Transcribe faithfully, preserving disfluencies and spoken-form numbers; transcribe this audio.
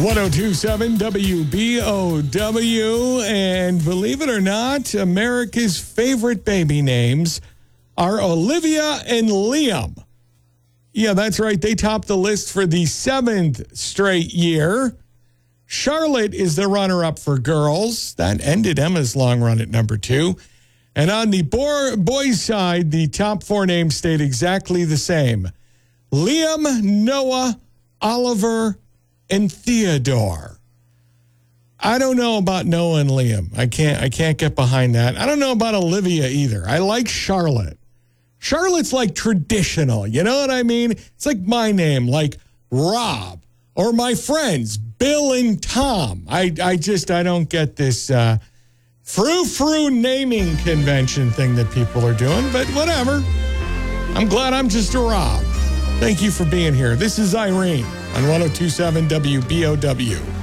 ten twenty-seven W B O W, and believe it or not, America's favorite baby names are Olivia and Liam. Yeah, that's right. They topped the list for the seventh straight year. Charlotte is the runner-up for girls. That ended Emma's long run at number two. And on the boy, boys' side, the top four names stayed exactly the same. Liam, Noah, Oliver, and Theodore. I don't know about Noah and Liam. I can't I can't get behind that. I don't know about Olivia either. I like Charlotte. Charlotte's like traditional, you know what I mean? It's like my name, like Rob, or my friends, Bill and Tom. I, I just, I don't get this uh, frou-frou naming convention thing that people are doing, but whatever. I'm glad I'm just a Rob. Thank you for being here. This is Irene on ten twenty-seven W B O W.